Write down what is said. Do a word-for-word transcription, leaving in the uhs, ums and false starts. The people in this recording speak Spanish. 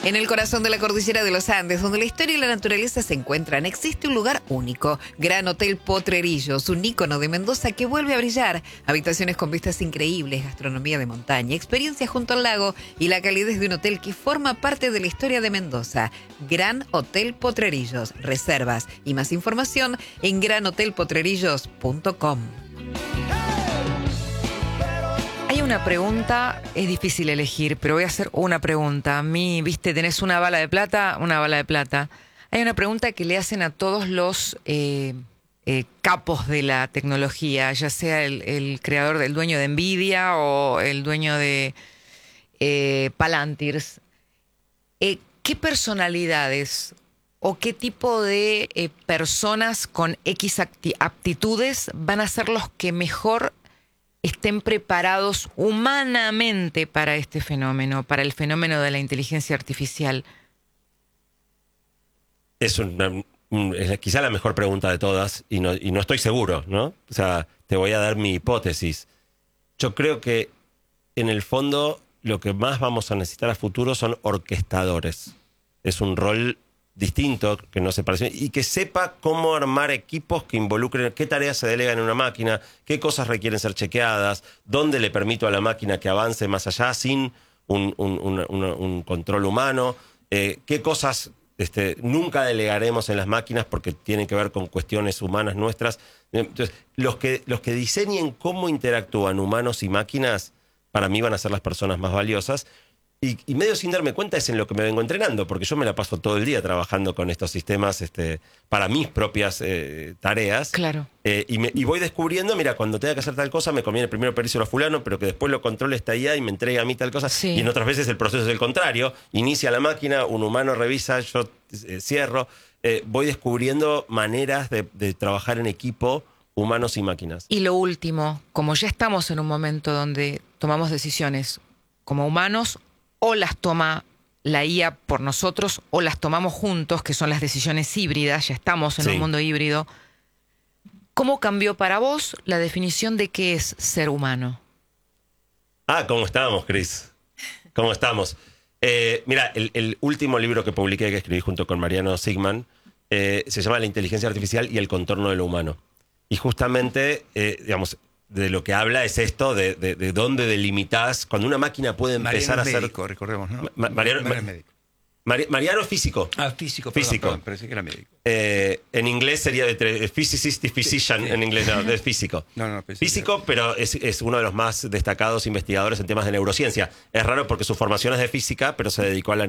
En el corazón de la cordillera de los Andes, donde la historia y la naturaleza se encuentran, existe un lugar único. Gran Hotel Potrerillos, un ícono de Mendoza que vuelve a brillar. Habitaciones con vistas increíbles, gastronomía de montaña, experiencia junto al lago y la calidez de un hotel que forma parte de la historia de Mendoza. Gran Hotel Potrerillos. Reservas y más información en gran hotel potrerillos punto com. Hay una pregunta, es difícil elegir, pero voy a hacer una pregunta. A mí, viste, tenés una bala de plata, una bala de plata. Hay una pregunta que le hacen a todos los eh, eh, capos de la tecnología, ya sea el, el creador, el dueño de Nvidia o el dueño de eh, Palantirs. Eh, ¿Qué personalidades o qué tipo de eh, personas con X aptitudes van a ser los que mejor estén preparados humanamente para este fenómeno, para el fenómeno de la inteligencia artificial? Es, una, es quizá la mejor pregunta de todas y no, y no estoy seguro, ¿no? O sea, te voy a dar mi hipótesis. Yo creo que en el fondo lo que más vamos a necesitar a futuro son orquestadores. Es un rol distinto, que no se parece, y que sepa cómo armar equipos que involucren qué tareas se delegan en una máquina, qué cosas requieren ser chequeadas, dónde le permito a la máquina que avance más allá sin un, un, un, un, un control humano, eh, qué cosas este, nunca delegaremos en las máquinas porque tienen que ver con cuestiones humanas nuestras. Entonces, los que, los que diseñen cómo interactúan humanos y máquinas, para mí van a ser las personas más valiosas. Y, y medio sin darme cuenta es en lo que me vengo entrenando, porque yo me la paso todo el día trabajando con estos sistemas este, para mis propias eh, tareas. Claro. Eh, y, me, y voy descubriendo, mira, cuando tenga que hacer tal cosa, me conviene primero pedirse a fulano, pero que después lo controle esta I A y me entregue a mí tal cosa. Sí. Y en otras veces el proceso es el contrario. Inicia la máquina, un humano revisa, yo eh, cierro. Eh, voy descubriendo maneras de, de trabajar en equipo, humanos y máquinas. Y lo último, como ya estamos en un momento donde tomamos decisiones como humanos, o las toma la I A por nosotros o las tomamos juntos, que son las decisiones híbridas, ya estamos en Sí. un mundo híbrido. ¿Cómo cambió para vos la definición de qué es ser humano? Ah, ¿cómo estamos, Cris? ¿Cómo estamos? Eh, mira, el, el último libro que publiqué, que escribí junto con Mariano Sigman, eh, se llama La inteligencia artificial y el contorno de lo humano. Y justamente, eh, digamos, de lo que habla es esto, de, de, de dónde delimitas, cuando una máquina puede empezar Mariano a hacer... médico, recordemos, ¿no? Ma- Mariano, Mariano es médico. Mari- Mariano es físico. Ah, físico, perdón, Físico. perdón, pensé que era médico. Eh, en inglés sería de tre- physicist y physician, Sí, sí. en inglés no, es físico. No, no, pensé Físico, pero es, es uno de los más destacados investigadores en temas de neurociencia. Es raro porque su formación es de física, pero se dedicó a la